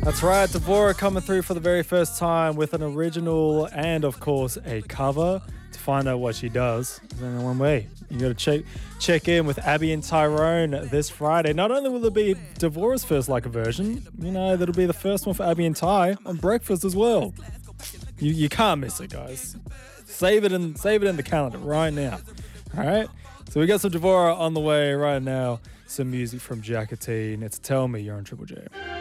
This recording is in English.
That's right, Devora coming through for the very first time with an original and, of course, a cover. To find out what she does, there's only one way. You got to check in with Abby and Tyrone this Friday. Not only will it be Devora's first like a version, that'll be the first one for Abby and Ty on breakfast as well. You can't miss it, guys. Save it in the calendar right now. All right. So we got some Devora on the way right now. Some music from Jackatine. It's Tell Me. You're on Triple J.